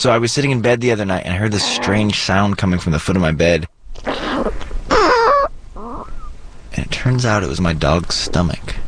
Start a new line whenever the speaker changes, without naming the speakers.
So I was sitting in bed the other night and I heard this strange sound coming from the foot of my bed. And it turns out it was my dog's stomach.